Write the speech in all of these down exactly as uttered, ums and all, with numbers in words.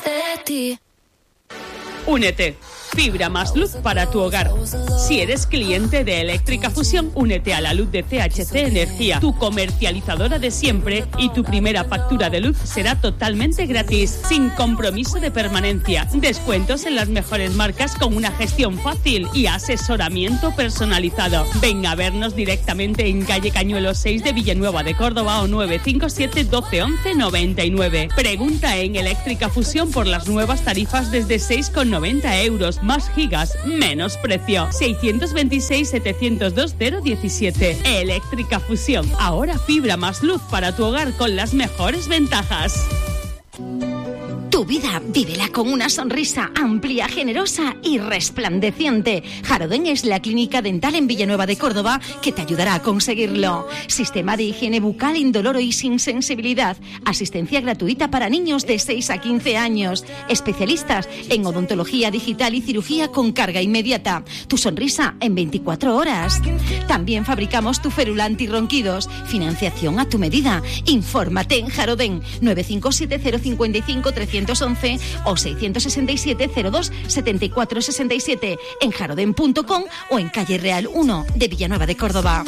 de ti. Únete. Fibra más luz para tu hogar. Si eres cliente de Eléctrica Fusión, únete a la luz de C H C Energía, tu comercializadora de siempre, y tu primera factura de luz será totalmente gratis, sin compromiso de permanencia. Descuentos en las mejores marcas con una gestión fácil y asesoramiento personalizado. Ven a vernos directamente en calle Cañuelo seis de Villanueva de Córdoba o nueve cinco siete, doce, once, noventa y nueve. Pregunta en Eléctrica Fusión por las nuevas tarifas desde seis con noventa euros. Más gigas, menos precio. seiscientos veintiséis, setecientos dos, cero diecisiete. Eléctrica Fusión. Ahora fibra más luz para tu hogar con las mejores ventajas. Tu vida, vívela con una sonrisa amplia, generosa y resplandeciente. Jarodén es la clínica dental en Villanueva de Córdoba que te ayudará a conseguirlo. Sistema de higiene bucal indoloro y sin sensibilidad. Asistencia gratuita para niños de seis a quince años. Especialistas en odontología digital y cirugía con carga inmediata. Tu sonrisa en veinticuatro horas. También fabricamos tu férula antirronquidos. Financiación a tu medida. Infórmate en Jarodén nueve cinco siete, cero cinco cinco, trescientos once o seiscientos sesenta y siete, cero dos, setenta y cuatro sesenta y siete en jarodén punto com o en calle Real uno de Villanueva de Córdoba.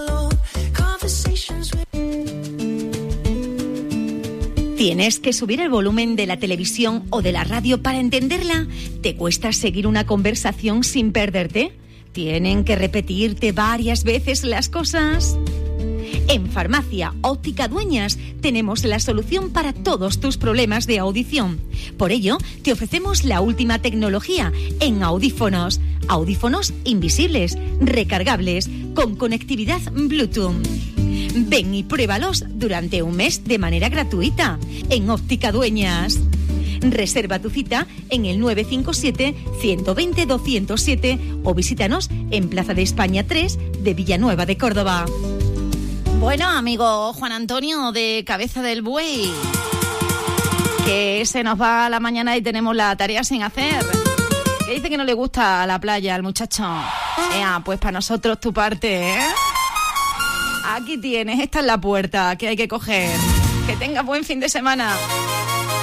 ¿Tienes que subir el volumen de la televisión o de la radio para entenderla? ¿Te cuesta seguir una conversación sin perderte? ¿Tienen que repetirte varias veces las cosas? En Farmacia Óptica Dueñas tenemos la solución para todos tus problemas de audición. Por ello, te ofrecemos la última tecnología en audífonos. Audífonos invisibles, recargables, con conectividad Bluetooth. Ven y pruébalos durante un mes de manera gratuita en Óptica Dueñas. Reserva tu cita en el nueve cinco siete, uno dos cero, dos cero siete o visítanos en Plaza de España tres de Villanueva de Córdoba. Bueno, amigo Juan Antonio de Cabeza del Buey, que se nos va la mañana y tenemos la tarea sin hacer. Que dice que no le gusta la playa al muchacho. Ea, pues para nosotros tu parte, ¿eh? Aquí tienes, esta es la puerta que hay que coger. Que tengas buen fin de semana.